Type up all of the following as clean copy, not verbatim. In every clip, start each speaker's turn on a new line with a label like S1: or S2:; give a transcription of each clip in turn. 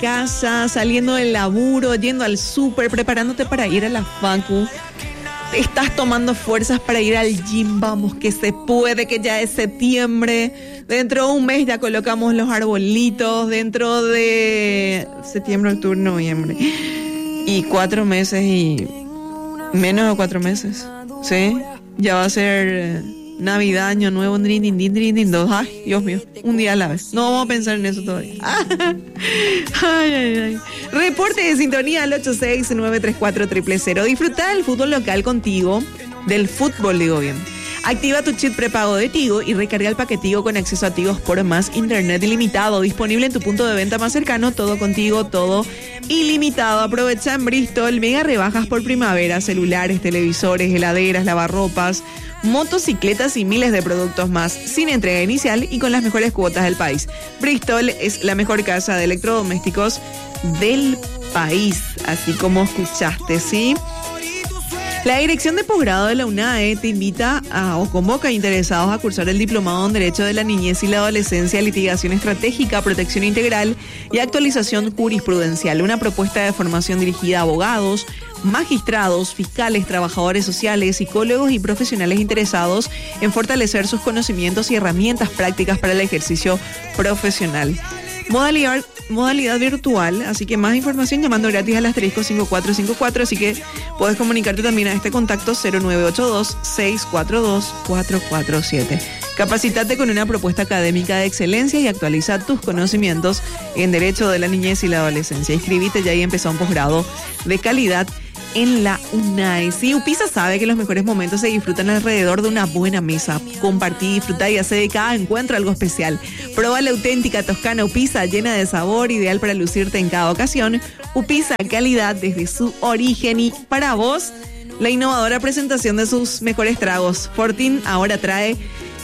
S1: casa, saliendo del laburo, yendo al súper, preparándote para ir a la facu. Estás tomando fuerzas para ir al gym, vamos, que se puede, que ya es septiembre. Dentro de un mes ya colocamos los arbolitos, dentro de septiembre, octubre, noviembre. Y 4 meses y menos de 4 meses, ¿sí? Ya va a ser Navidad, Año Nuevo, dos. Ay, Dios mío, un día a la vez. No vamos a pensar en eso todavía. Ay. Reporte de sintonía al 86-934-000. Disfruta del fútbol local contigo, del fútbol, digo bien. Activa tu chip prepago de Tigo y recarga el paquetigo con acceso a Tigo por más internet ilimitado. Disponible en tu punto de venta más cercano, todo contigo, todo ilimitado. Aprovecha en Bristol mega rebajas por primavera, celulares, televisores, heladeras, lavarropas, motocicletas y miles de productos más, sin entrega inicial y con las mejores cuotas del país. Bristol es la mejor casa de electrodomésticos del país, así como escuchaste, ¿sí? La Dirección de Posgrado de la UNAE te invita o convoca a interesados a cursar el Diplomado en Derecho de la Niñez y la Adolescencia, Litigación Estratégica, Protección Integral y Actualización Jurisprudencial. Una propuesta de formación dirigida a abogados, magistrados, fiscales, trabajadores sociales, psicólogos y profesionales interesados en fortalecer sus conocimientos y herramientas prácticas para el ejercicio profesional. Modalidad virtual, así que más información llamando gratis al asterisco 5454, así que puedes comunicarte también a este contacto 0982-642-447. Capacítate con una propuesta académica de excelencia y actualiza tus conocimientos en Derecho de la Niñez y la Adolescencia. Inscribite ya y empezó un posgrado de calidad en la UNAE. Sí, UPISA sabe que los mejores momentos se disfrutan alrededor de una buena mesa. Compartí, disfrutar y hacer de cada encuentro algo especial. Prueba la auténtica toscana UPISA, llena de sabor, ideal para lucirte en cada ocasión. UPISA, calidad desde su origen. Y para vos, la innovadora presentación de sus mejores tragos. Fortín ahora trae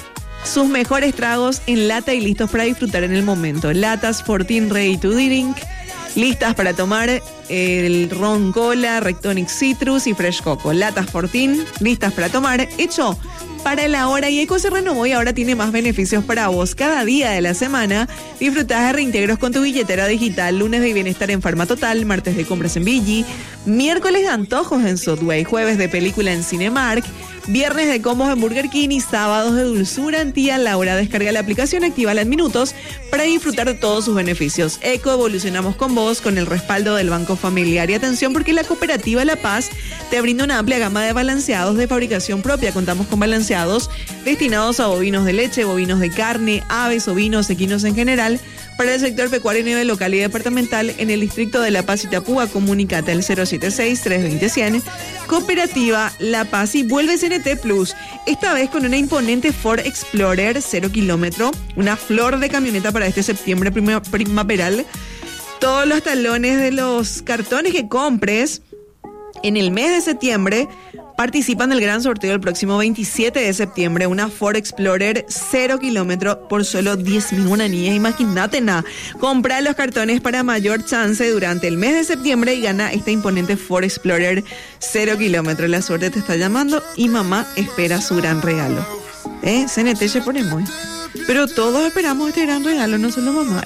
S1: sus mejores tragos en lata y listos para disfrutar en el momento. Latas Fortín Ready to Drink, listas para tomar el ron cola, Rectonic Citrus y Fresh Coco. Latas Fortín, listas para tomar, hecho para la hora. Y Eco se renovó y ahora tiene más beneficios para vos. Cada día de la semana disfrutás de reintegros con tu billetera digital. Lunes de bienestar en Farma Total, martes de compras en Vigi, miércoles de antojos en Subway, jueves de película en Cinemark, viernes de combos en Burger King y sábados de dulzura en Tía Laura. Descarga la aplicación, actívala en minutos para disfrutar de todos sus beneficios. Eco, evolucionamos con vos, con el respaldo del Banco Familiar. Y atención, porque la Cooperativa La Paz te brinda una amplia gama de balanceados de fabricación propia. Contamos con balanceados destinados a bovinos de leche, bovinos de carne, aves, ovinos, equinos en general. Para el sector pecuario a nivel local y departamental, en el distrito de La Paz y Tapúa, comunícate al 076-320-100. Cooperativa La Paz. Y vuelve CNT Plus, esta vez con una imponente Ford Explorer 0 kilómetro, una flor de camioneta para este septiembre primaveral. Todos los talones de los cartones que compres en el mes de septiembre participan del gran sorteo el próximo 27 de septiembre. Una Ford Explorer 0 kilómetro por solo 10.000 guaraníes. Imagínate nada. Compra los cartones para mayor chance durante el mes de septiembre y gana esta imponente Ford Explorer 0 kilómetro. La suerte te está llamando y mamá espera su gran regalo. CNT se pone muy. Pero todos esperamos este gran regalo, no solo mamá.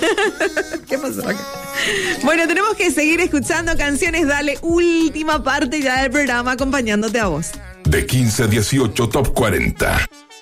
S1: ¿Qué pasó acá? Bueno, tenemos que seguir escuchando canciones. Dale, última parte ya del programa acompañándote a vos.
S2: De 15 a 18, Top 40.